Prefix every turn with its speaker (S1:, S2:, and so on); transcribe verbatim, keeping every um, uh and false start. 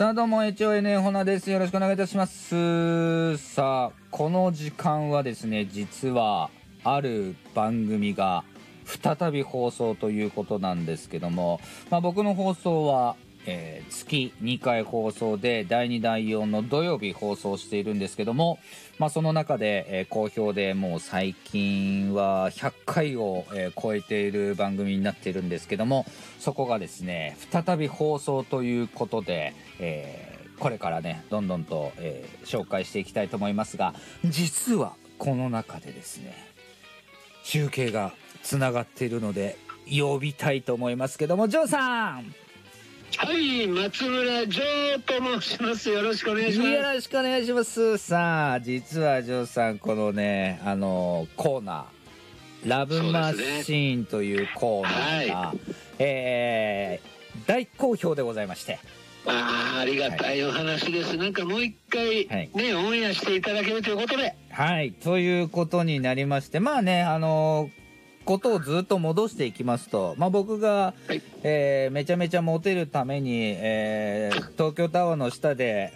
S1: さあどうも エイチオーエヌエー ほなです。よろしくお願いいたします。さあこの時間はですね、実はある番組が再び放送ということなんですけども、まあ、僕の放送は、えー、月にかい放送でだいにだいよんの土曜日放送しているんですけども、まあ、その中で、えー、好評でもう最近はひゃっかいを、えー、超えている番組になっているんですけども、そこがですね再び放送ということで、えー、これからねどんどんと、えー、紹介していきたいと思いますが、実はこの中でですね中継がつながっているので呼びたいと思いますけども、ジョーさん。
S2: はい、松村ジョーと申します。よろしくお願いします。
S1: よろしくお願いします。さあ実はジョーさん、このねあのコーナーラブマシーンというコーナーが、はい、えー、大好評でございまして、
S2: あ, ありがたいお話です、はい、なんかもう一回ね、はい、オンエアしていただけるということで、
S1: はいということになりまして、まあねあのことをずっと戻していきますと、まあ、僕が、はい、えー、めちゃめちゃモテるために、えー、東京タワーの下で